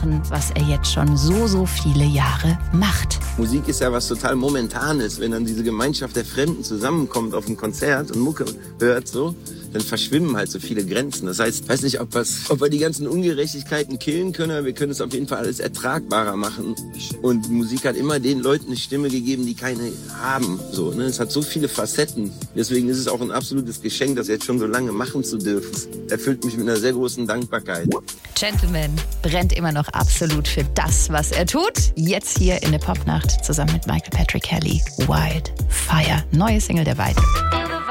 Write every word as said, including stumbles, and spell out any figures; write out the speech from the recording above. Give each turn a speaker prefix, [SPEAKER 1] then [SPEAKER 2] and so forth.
[SPEAKER 1] machen, was er jetzt schon so, so viele Jahre macht.
[SPEAKER 2] Musik ist ja was total Momentanes. Wenn dann diese Gemeinschaft der Fremden zusammenkommt auf ein Konzert und Mucke hört, so, dann verschwimmen halt so viele Grenzen. Das heißt, ich weiß nicht, ob, was, ob wir die ganzen Ungerechtigkeiten killen können, aber wir können es auf jeden Fall alles ertragbarer machen. Und Musik hat immer den Leuten eine Stimme gegeben, die keine haben. So, ne? Es hat so viele Facetten. Deswegen ist es auch ein absolutes Geschenk, das jetzt schon so lange machen zu dürfen. Erfüllt mich mit einer sehr großen Dankbarkeit.
[SPEAKER 1] Gentleman brennt immer noch absolut für das, was er tut. Jetzt hier in der Popnacht zusammen mit Michael Patrick Kelly. Wildfire. Neue Single der beiden.